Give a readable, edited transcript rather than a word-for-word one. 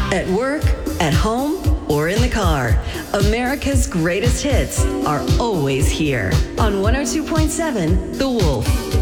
At work, at home, or in the car, America's greatest hits are always here on 102.7 The Wolf.